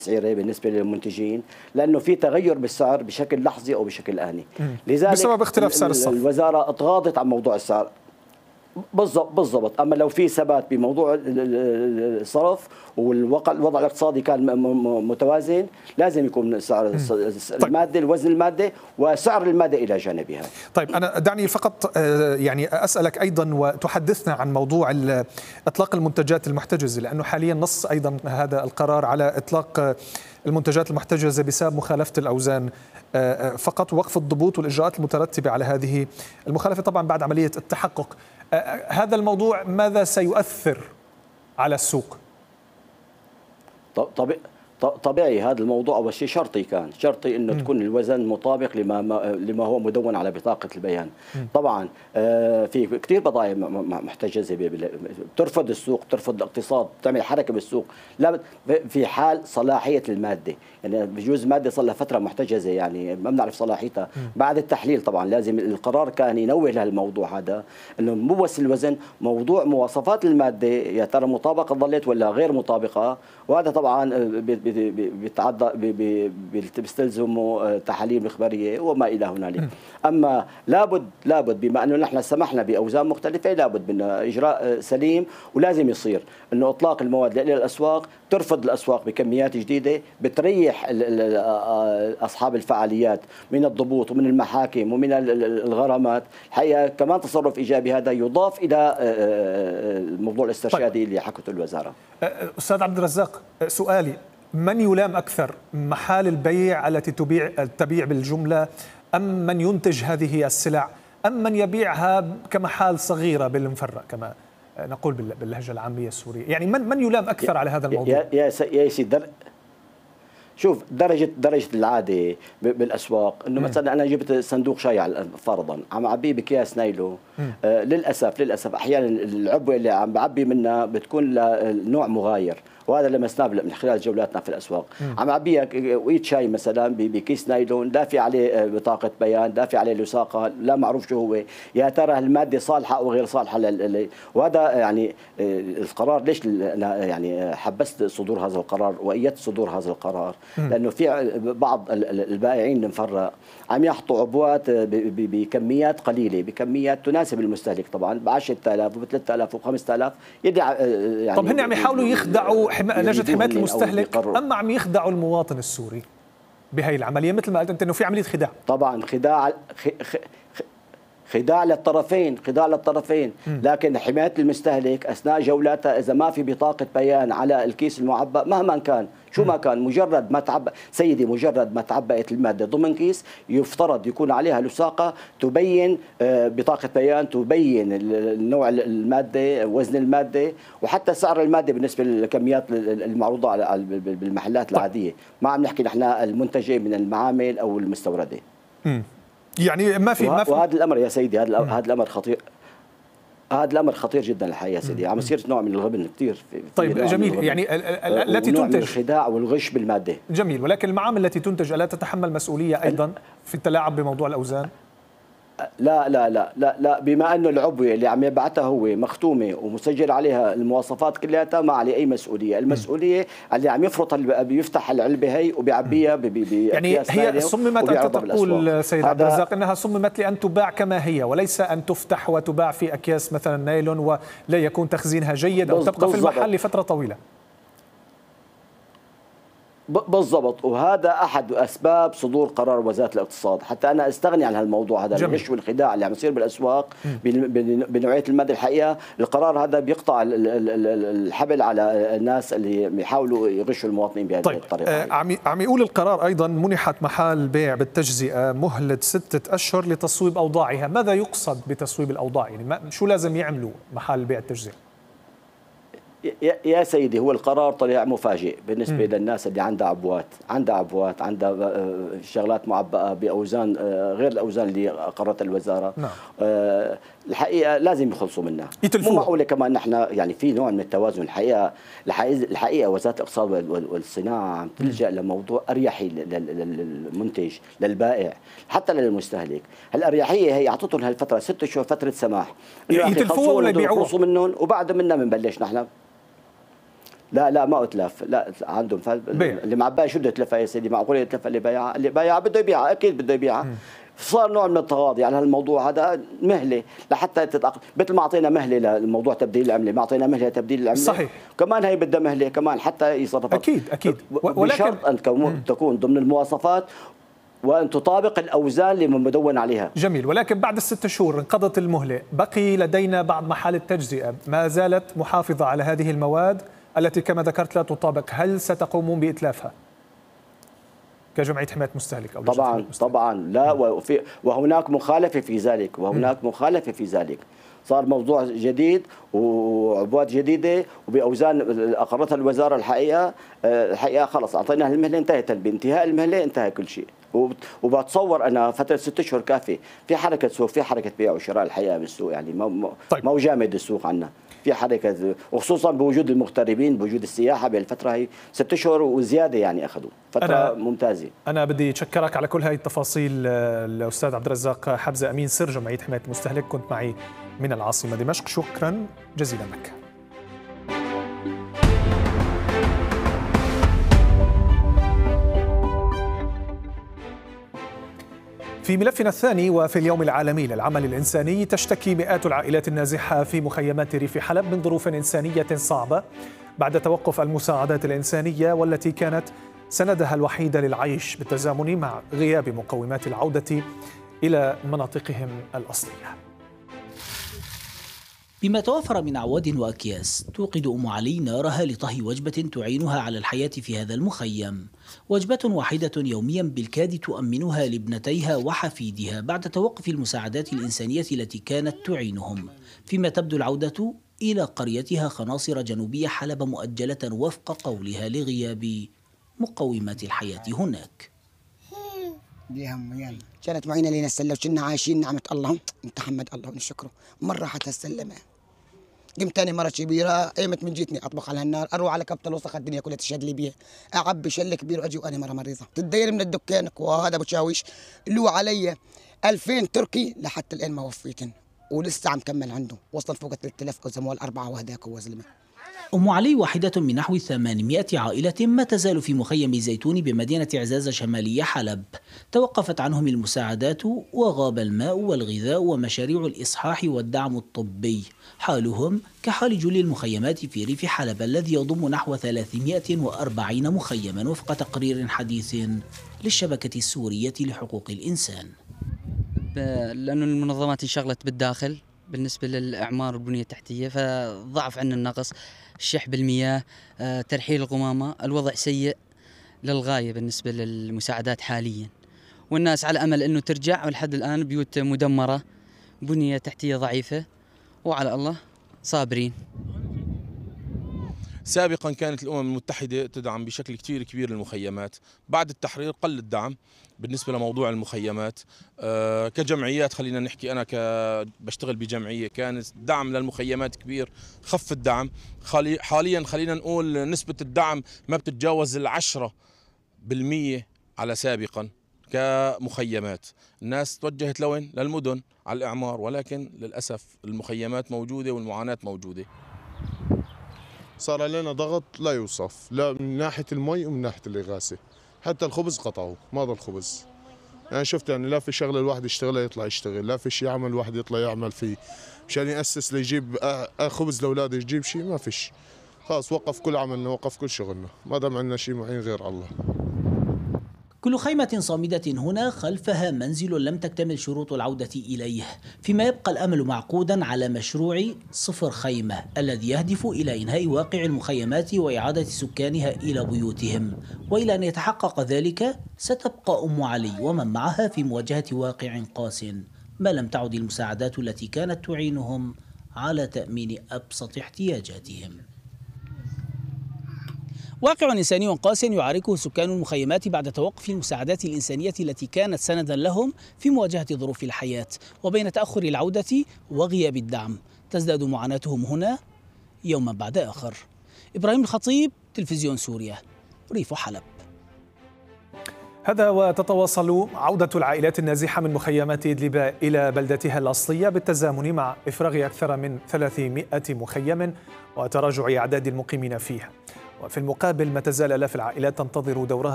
التسعيرة بالنسبة للمنتجين، لأنه في تغير بالسعر بشكل لحظي أو بشكل آني. لذلك بسبب اختلاف سعر الصرف الوزارة اتغاضت عن موضوع السعر. بالضبط. اما لو في ثبات بموضوع الصرف والوضع الاقتصادي كان متوازن، لازم يكون سعر الماده، الوزن الماده وسعر الماده الى جانبها. طيب انا دعني فقط يعني اسالك ايضا وتحدثنا عن موضوع اطلاق المنتجات المحتجزه، لانه حاليا نص ايضا هذا القرار على اطلاق المنتجات المحتجزه بسبب مخالفه الاوزان فقط، ووقف الضبوط والاجراءات المترتبه على هذه المخالفه طبعا بعد عمليه التحقق. هذا الموضوع ماذا سيؤثر على السوق؟ طبيعي هذا الموضوع أول شيء شرطي انه تكون الوزن مطابق لما هو مدون على بطاقة البيان. طبعا في كثير بضائع محتجزة بترفض السوق، ترفض الاقتصاد، تعمل حركة بالسوق، لا في حال صلاحية المادة، يعني بجوز مادة صار لها فترة محتجزة يعني ما بنعرف صلاحيتها، بعد التحليل طبعا لازم القرار كان ينوه لهالموضوع هذا، انه مو بس الوزن، موضوع مواصفات المادة يا ترى مطابقة ظلت ولا غير مطابقة، وهذا طبعا بيتعدى بيستلزموا تحاليل مخبريه وما الى هنالك. اما لابد بما انه نحن سمحنا باوزان مختلفه، لابد من اجراء سليم، ولازم يصير انه اطلاق المواد الى الاسواق، ترفض الاسواق بكميات جديده، بتريح اصحاب الفعاليات من الضبوط ومن المحاكم ومن الغرامات. الحقيقه كمان تصرف ايجابي هذا يضاف الى الموضوع الاسترشادي اللي حكته الوزاره. استاذ عبد الرزاق، سؤالي: من يلام أكثر، محال البيع التي تبيع بالجملة، أم من ينتج هذه السلع، أم من يبيعها كمحال صغيرة بالمفرق كما نقول باللهجة العامية السورية؟ يعني من يلام أكثر على هذا الموضوع؟ يا سيدي، شوف درجة العادة بالأسواق إنه مثلا أنا جبت صندوق شاي فرضا عم أعبيه بأكياس نايلو، للأسف أحيانا العبوة اللي عم بعبي منها بتكون لنوع مغاير، وهذا لمسناه من خلال جولاتنا في الاسواق. عم عبيها وقيت شاي مثلا بكيس نايلون، لا في عليه بطاقه بيان، لا في عليه لصاقه، لا معروف شو هو، يا ترى الماده صالحه او غير صالحه وهذا يعني القرار ليش يعني حبست صدور هذا القرار وايدت صدور هذا القرار؟ لانه في بعض البائعين المفرق عم يحطوا عبوات بكميات قليله، بكميات تناسب المستهلك طبعا ب 10,000 وب 3,000 وب 5,000 يعني. طب هن عم يحاولوا يخدعوا لجنة حماية المستهلك، أما عم يخدعوا المواطن السوري بهي العملية مثل ما قلت أنت إنه في عملية خداع؟ طبعا خداع للطرفين، لكن حماية المستهلك أثناء جولاتها إذا ما في بطاقة بيان على الكيس المعبأ مهما كان شو ما كان، مجرد ما تعبأت المادة ضمن كيس يفترض يكون عليها لصاقة تبين بطاقة بيان، تبين نوع المادة، وزن المادة، وحتى سعر المادة بالنسبة للكميات المعروضة بالمحلات العادية. ما عم نحكي نحن المنتجة من المعامل أو المستوردة. يعني ما في وهذا الأمر يا سيدي، هذا الأمر خطير، هذا الأمر خطير جدا الحقيقة سيدي، عم يصير نوع من الغبن كثير. طيب جميل، يعني التي تنتج الخداع والغش بالمادة جميل، ولكن المعامل التي تنتج ألا تتحمل مسؤولية أيضا في التلاعب بموضوع الأوزان؟ لا لا لا لا لا، بما انه العبوه اللي عم يبعثها هو مختومه ومسجل عليها المواصفات كلياتها ما عليه اي مسؤوليه، المسؤوليه اللي عم بيفتح العلبه هي وبيعبيها يعني هي صممت انت تقول سيد عبد الرزاق انها صممت لان تباع كما هي وليس ان تفتح وتباع في اكياس مثلا نايلون ولا يكون تخزينها جيد او تبقى في المحل لفتره طويله. بالضبط، وهذا احد اسباب صدور قرار وزاره الاقتصاد، حتى انا استغني عن هالموضوع هذا الغش والخداع اللي عم يصير بالاسواق بنوعيه الماده. الحقيقه القرار هذا بيقطع الحبل على الناس اللي يحاولوا يغشوا المواطنين بهذه الطريقه. عم يقول القرار ايضا منحت محال البيع بالتجزئه مهله 6 أشهر لتصويب اوضاعها، ماذا يقصد بتصويب الاوضاع؟ يعني شو لازم يعملوا محال البيع التجزئه؟ يا سيدي هو القرار طلع مفاجئ بالنسبة للناس اللي عندها شغلات معبأة بأوزان غير الأوزان اللي قررتها الوزارة. نعم. الحقيقة لازم يخلصوا منها، مو معقولة كمان نحن يعني في نوع من التوازن. الحقيقة وزارة الاقتصاد والصناعة عم تلجأ لموضوع أريحي للمنتج، للبائع، حتى للمستهلك. هالأريحية هي أعطتهم هالفترة 6 شهور فترة سماح، يتلفوها ولا يبيعوها منهم وبعد منا بنبلش نحن. لا ما اتلف، لا عندهم اللي معباها شو بده يتلفها يا سيدي؟ معقول يتلفها اللي بايعها بده يبيعها، اكيد بده يبيعها. صار نوع من التغاضي على هالموضوع هذا، مهله لحتى تتأقلم، مثل ما اعطينا مهله للموضوع تبديل العمله، ما اعطينا مهله لتبديل العمله صحيح، كمان هي بدها مهله كمان حتى يصرف اكيد ولكن بشرط ان تكون ضمن المواصفات وأن تطابق الأوزان اللي مدون عليها. جميل، ولكن بعد ال6 شهور انقضت المهلة، بقي لدينا بعض محال التجزئة، ما زالت محافظة على هذه المواد التي كما ذكرت لا تطابق، هل ستقومون بإتلافها كجمعية حماية مستهلك أو طبعا لا، وهناك مخالفة في ذلك، صار موضوع جديد وعبوات جديدة وبأوزان أقرتها الوزارة. الحقيقة خلص أعطيناها المهلة، انتهت بانتهاء المهلة انتهى كل شيء. وبتصور أنا فترة 6 أشهر كافية، في حركة سوق، في حركة بيع وشراء الحقيقة بالسوق، يعني ما هو جامد السوق عنا، في حركة، وخصوصا بوجود المغتربين، بوجود السياحة بالفترة هي 6 أشهر وزيادة، يعني أخذوا فترة ممتازة. أنا بدي أشكرك على كل هاي التفاصيل الأستاذ عبد الرزاق حبزة، أمين سر جمعية حماية المستهلك، كنت معي من العاصمة دمشق، شكرا جزيلا لك. في ملفنا الثاني، وفي اليوم العالمي للعمل الإنساني، تشتكي مئات العائلات النازحة في مخيمات ريف حلب من ظروف إنسانية صعبة بعد توقف المساعدات الإنسانية والتي كانت سندها الوحيد للعيش، بالتزامن مع غياب مقومات العودة إلى مناطقهم الأصلية. بما توفر من أعواد وأكياس، توقد أم علي نارها لطهي وجبة تعينها على الحياة في هذا المخيم، وجبة واحدة يوميا بالكاد تؤمنها لابنتيها وحفيدها بعد توقف المساعدات الإنسانية التي كانت تعينهم، فيما تبدو العودة إلى قريتها خناصر جنوبية حلب مؤجلة وفق قولها لغياب مقومات الحياة هناك. كانت معينة لنا السلة وكنا عايشين نعمة الله، انت حمد الله ونشكره. مرة حتى السلمة قمت ثاني مرة كبيرة، ايمت من جيتني اطبخ على النار، اروح على كبت الوسخ الدنيا كلها تشهد لي بيها، اعبي شله كبير واجي وانا مرة مريضة، تتدير من الدكان وهذا بتشاويش اللي هو علي 2000 تركي لحتى الان ما وفيتن، ولسه عم كمل عنده، وصل فوق 3000 او زموال 4 وهداك هو زلمه. أم علي واحدة من نحو 800 عائلة ما تزال في مخيم زيتون بمدينة عزازة شمالية حلب، توقفت عنهم المساعدات وغاب الماء والغذاء ومشاريع الإصحاح والدعم الطبي، حالهم كحال جل المخيمات في ريف حلب الذي يضم نحو 340 مخيما وفق تقرير حديث للشبكة السورية لحقوق الإنسان. لأن المنظمات انشغلت بالداخل بالنسبة للإعمار البنية التحتية، فضعف عنا النقص، شحب المياه، ترحيل القمامة، الوضع سيء للغاية بالنسبة للمساعدات حاليا، والناس على أمل أنه ترجع، ولحد الآن بيوت مدمرة، بنية تحتية ضعيفة، وعلى الله صابرين. سابقا كانت الأمم المتحدة تدعم بشكل كتير كبير المخيمات، بعد التحرير قل الدعم بالنسبة لموضوع المخيمات. كجمعيات خلينا نحكي، أنا بشتغل بجمعية كان الدعم للمخيمات كبير، خف الدعم حاليا خلينا نقول نسبة الدعم ما بتتجاوز 10% على سابقا. كمخيمات الناس توجهت لوين؟ للمدن على الإعمار، ولكن للأسف المخيمات موجودة والمعاناة موجودة. صار لنا ضغط لا يوصف، لا من ناحية المي ومن ناحية الإغاثة، حتى الخبز قطعوا، ما ضل خبز. يعني شفت يعني لا في شغله الواحد يشتغلها يطلع يشتغل، لا في شيء يعمل الواحد يطلع يعمل فيه مشان يأسس ليجيب خبز لاولاده، يجيب شيء ما فيش، خلاص وقف كل عملنا، وقف كل شغلنا، ما دام عندنا شيء معين غير الله. كل خيمة صامدة هنا خلفها منزل لم تكتمل شروط العودة إليه، فيما يبقى الأمل معقودا على مشروع 0 خيمة الذي يهدف إلى إنهاء واقع المخيمات وإعادة سكانها إلى بيوتهم، وإلى أن يتحقق ذلك ستبقى أم علي ومن معها في مواجهة واقع قاس، ما لم تعد المساعدات التي كانت تعينهم على تأمين أبسط احتياجاتهم. واقع إنساني قاس يعاركه سكان المخيمات بعد توقف المساعدات الإنسانية التي كانت سندا لهم في مواجهة ظروف الحياة، وبين تأخر العودة وغياب الدعم تزداد معاناتهم هنا يوما بعد آخر. إبراهيم الخطيب، تلفزيون سوريا، ريف حلب. هذا وتتواصل عودة العائلات النازحة من مخيمات إدلب إلى بلدتها الأصلية بالتزامن مع إفراغ أكثر من 300 مخيم وتراجع أعداد المقيمين فيها. وفي المقابل ما تزال آلاف العائلات تنتظر دورها